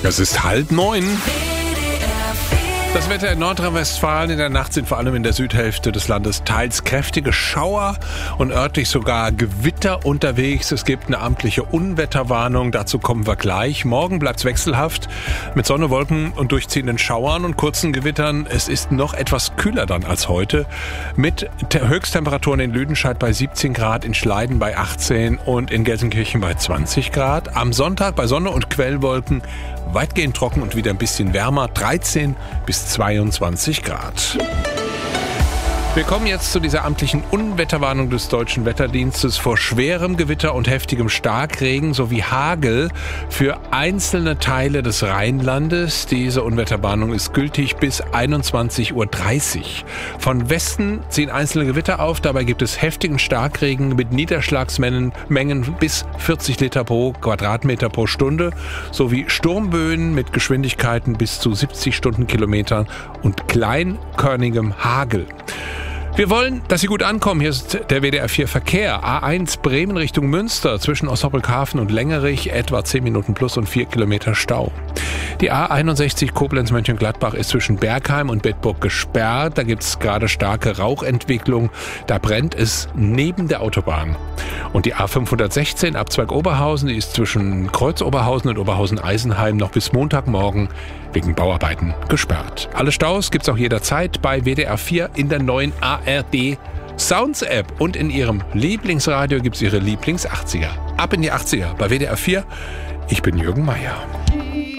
Es ist 8:30. Das Wetter in Nordrhein-Westfalen: in der Nacht sind vor allem in der Südhälfte des Landes teils kräftige Schauer und örtlich sogar Gewitter unterwegs. Es gibt eine amtliche Unwetterwarnung, dazu kommen wir gleich. Morgen bleibt's wechselhaft mit Sonne, Wolken und durchziehenden Schauern und kurzen Gewittern. Es ist noch etwas kühler dann als heute, mit Höchsttemperaturen in Lüdenscheid bei 17 Grad, in Schleiden bei 18 und in Gelsenkirchen bei 20 Grad. Am Sonntag bei Sonne und Quellwolken weitgehend trocken und wieder ein bisschen wärmer, 13 bis 22 Grad. Wir kommen jetzt zu dieser amtlichen Unwetterwarnung des Deutschen Wetterdienstes vor schwerem Gewitter und heftigem Starkregen sowie Hagel für einzelne Teile des Rheinlandes. Diese Unwetterwarnung ist gültig bis 21:30 Uhr. Von Westen ziehen einzelne Gewitter auf. Dabei gibt es heftigen Starkregen mit Niederschlagsmengen bis 40 Liter pro Quadratmeter pro Stunde sowie Sturmböen mit Geschwindigkeiten bis zu 70 Stundenkilometern und kleinkörnigem Hagel. Wir wollen, dass Sie gut ankommen. Hier ist der WDR 4 Verkehr. A1 Bremen Richtung Münster zwischen Osnabrückhafen und Längerich etwa 10 Minuten plus und 4 Kilometer Stau. Die A61 Koblenz-Mönchengladbach ist zwischen Bergheim und Bedburg gesperrt. Da gibt es gerade starke Rauchentwicklung. Da brennt es neben der Autobahn. Und die A516 Abzweig Oberhausen, die ist zwischen Kreuz Oberhausen und Oberhausen-Eisenheim noch bis Montagmorgen wegen Bauarbeiten gesperrt. Alle Staus gibt's auch jederzeit bei WDR 4 in der neuen ARD Sounds App. Und in Ihrem Lieblingsradio gibt's Ihre Lieblings-80er. Ab in die 80er bei WDR 4. Ich bin Jürgen Meier.